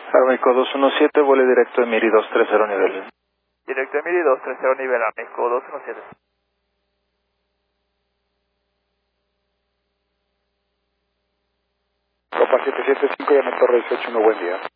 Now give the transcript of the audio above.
Aeroméxico 217, vuelo directo Emiri 230 nivel. Directo Emiri 230 nivel, México 217. Copa 775, llame Torre 18, buen día.